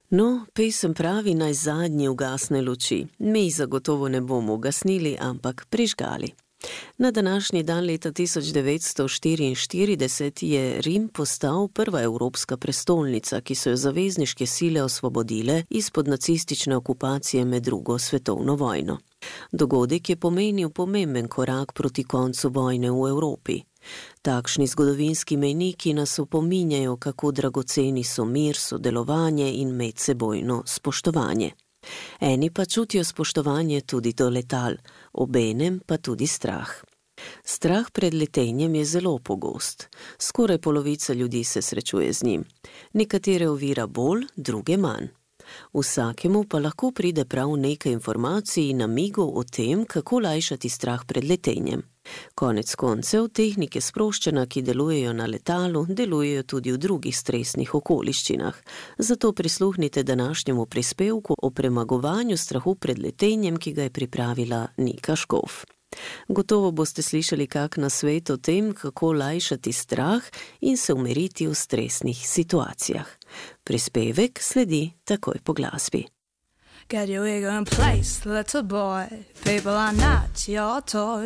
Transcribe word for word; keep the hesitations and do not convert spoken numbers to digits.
No, pesem pravi, naj zadnji ugasne luči. Mi jih zagotovo ne bomo ugasnili, ampak prižgali. Na današnji dan leta tisoč devetsto štiriinštirideset je Rim postal prva evropska prestolnica, ki so jo zavezniške sile osvobodile izpod nacistične okupacije med drugo svetovno vojno. Dogodek je pomenil pomemben korak proti koncu vojne v Evropi. Takšni zgodovinski mejniki nas opominjajo, kako dragoceni so mir, sodelovanje in medsebojno spoštovanje. Eni pa čutijo spoštovanje tudi do letal, obenem pa tudi strah. Strah pred letenjem je zelo pogost. Skoraj polovica ljudi se srečuje z njim. Nekatere ovira bolj, druge manj. Vsakemu pa lahko pride prav nekaj informacij in namigov o tem, kako lajšati strah pred letenjem. Konec koncev, tehnike sproščanja, ki delujejo na letalu, delujejo tudi v drugih stresnih okoliščinah. Zato prisluhnite današnjemu prispevku o premagovanju strahu pred letenjem, ki ga je pripravila Nika Škof. Gotovo boste slišali kak nasvet o tem, kako lajšati strah in se umiriti v stresnih situacijah. Prispevek sledi takoj po glasbi. Get your ego in place, little boy. People are not your toy.